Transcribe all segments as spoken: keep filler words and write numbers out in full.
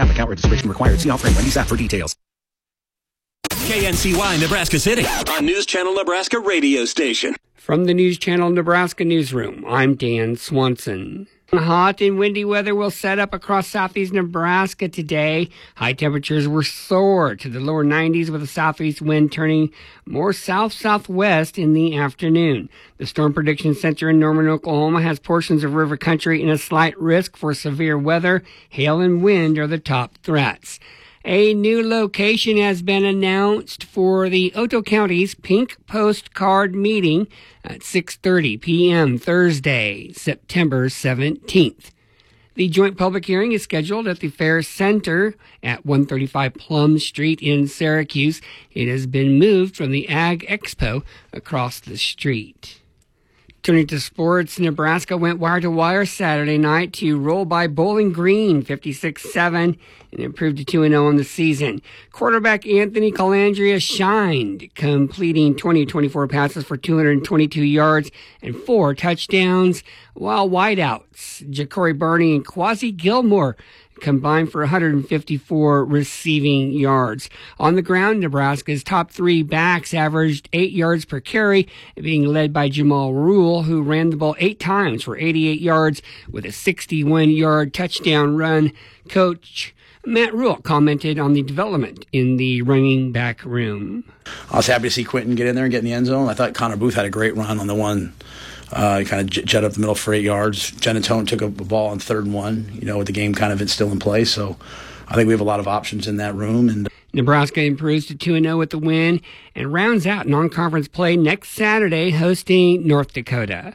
one-time account registration required. See offering Wendy's app for details. K N C Y Nebraska City on News Channel Nebraska radio station. From the News Channel Nebraska newsroom, I'm Dan Swanson. Hot and windy weather will set up across southeast Nebraska today. High temperatures were soared to the lower nineties with a southeast wind turning more south-southwest in the afternoon. The Storm Prediction Center in Norman, Oklahoma has portions of river country in a slight risk for severe weather. Hail and wind are the top threats. A new location has been announced for the Otto County's Pink Postcard meeting at six thirty p.m. Thursday, September seventeenth. The joint public hearing is scheduled at the Fair Center at one thirty-five Plum Street in Syracuse. It has been moved from the Ag Expo across the street. Turning to sports, Nebraska went wire-to-wire Saturday night to roll by Bowling Green fifty-six seven and improved to two and oh on the season. Quarterback Anthony Calandria shined, completing twenty of twenty-four passes for two hundred twenty-two yards and four touchdowns, while wideouts Ja'Cory Barney and Quasi Gilmore combined for one hundred fifty-four receiving yards. On the ground, Nebraska's top three backs averaged eight yards per carry, being led by Jamal Rule, who ran the ball eight times for eighty-eight yards with a sixty-one-yard touchdown run. Coach Matt Rule commented on the development in the running back room. I was happy to see Quentin get in there and get in the end zone. I thought Connor Booth had a great run on the one. Uh, kind of jet up the middle for eight yards. Genatone took a ball on third and one, you know, with the game kind of still in play. So I think we have a lot of options in that room. And Nebraska improves to two and oh with the win and rounds out non-conference play next Saturday, hosting North Dakota.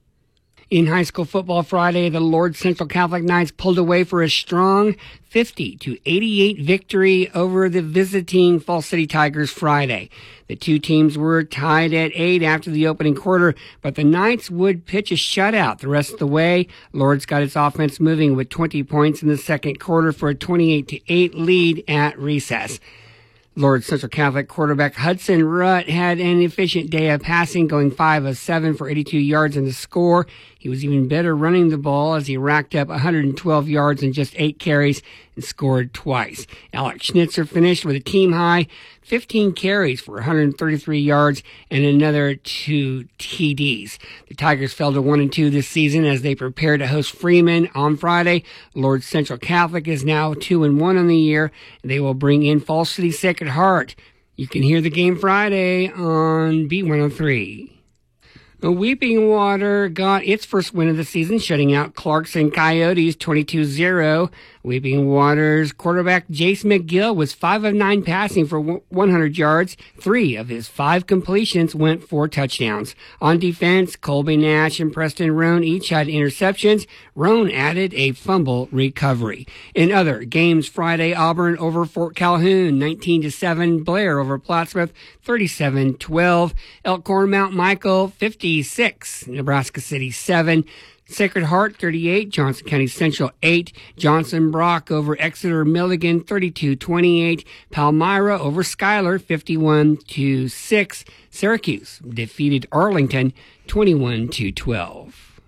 In high school football Friday, the Lord Central Catholic Knights pulled away for a strong fifty to eighty-eight victory over the visiting Falls City Tigers Friday. The two teams were tied at eight after the opening quarter, but the Knights would pitch a shutout the rest of the way. Lord's got its offense moving with twenty points in the second quarter for a twenty-eight to eight lead at recess. Lord Central Catholic quarterback Hudson Rutt had an efficient day of passing, going five of seven for eighty-two yards in the score. He was even better running the ball as he racked up one hundred twelve yards in just eight carries and scored twice. Alex Schnitzer finished with a team-high fifteen carries for one hundred thirty-three yards and another two T Ds. The Tigers fell to one and two this season as they prepare to host Freeman on Friday. Lord Central Catholic is now two and one on the year. They will bring in Falls City Sacred Heart. You can hear the game Friday on B one oh three. The Weeping Water got its first win of the season, shutting out Clarkson Coyotes twenty-two zero. Weeping Water's quarterback Jace McGill was five of nine passing for one hundred yards. Three of his five completions went for touchdowns. On defense, Colby Nash and Preston Roan each had interceptions. Roan added a fumble recovery. In other games Friday, Auburn over Fort Calhoun nineteen to seven. Blair over Plattsmouth thirty-seven twelve. Elkhorn Mount Michael fifty-six. Nebraska City seven. Sacred Heart thirty-eight, Johnson County Central eight, Johnson Brock over Exeter Milligan thirty-two twenty-eight, Palmyra over Schuyler fifty-one to six, Syracuse defeated Arlington twenty-one to twelve.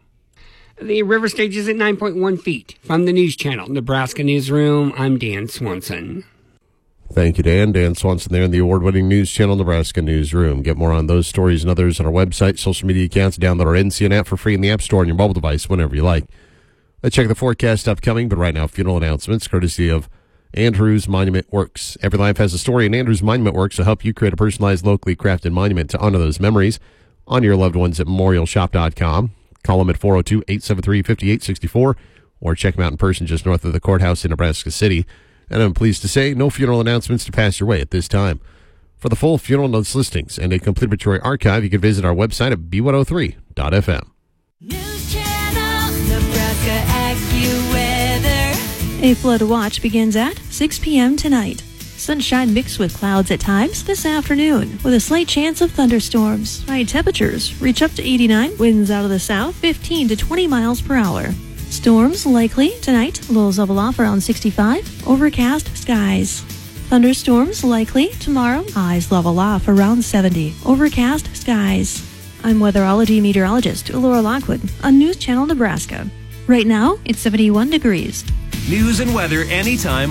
The river stage is at nine point one feet. From the News Channel Nebraska Newsroom, I'm Dan Swanson. Thank you, Dan. Dan Swanson there in the award-winning News Channel Nebraska Newsroom. Get more on those stories and others on our website, social media accounts. Download our N C N app for free in the App Store on your mobile device whenever you like. Let's check the forecast upcoming, but right now, funeral announcements courtesy of Andrews Monument Works. Every life has a story, and Andrews Monument Works will help you create a personalized, locally crafted monument to honor those memories. Honor your loved ones at memorial shop dot com. Call them at four oh two, eight seven three, five eight six four or check them out in person just north of the courthouse in Nebraska City. And I'm pleased to say, no funeral announcements to pass your way at this time. For the full funeral notes listings and a complete obituary archive, you can visit our website at b one oh three dot f m. News Channel, Nebraska AccuWeather. A flood watch begins at six p.m. tonight. Sunshine mixed with clouds at times this afternoon, with a slight chance of thunderstorms. High temperatures reach up to eighty-nine, winds out of the south fifteen to twenty miles per hour. Storms likely tonight, lows level off around sixty-five, overcast skies. Thunderstorms likely tomorrow, highs level off around seventy, overcast skies. I'm weatherology meteorologist Laura Lockwood on News Channel Nebraska. Right now, it's seventy-one degrees. News and weather anytime